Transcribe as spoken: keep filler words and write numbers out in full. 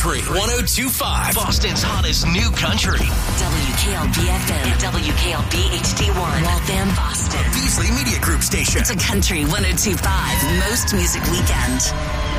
Country one oh two point five. Boston's hottest new country. W K L B F M and W K L B H D one. Waltham, Boston. Beasley Media Group station. It's a Country one oh two point five. Most Music Weekend.